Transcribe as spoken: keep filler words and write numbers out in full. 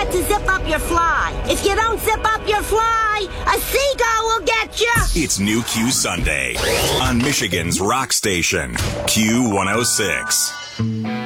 forget to zip up your fly. If you don't zip up your fly, a seagull will get you. It's New Q Sunday on Michigan's rock station, Q one oh six.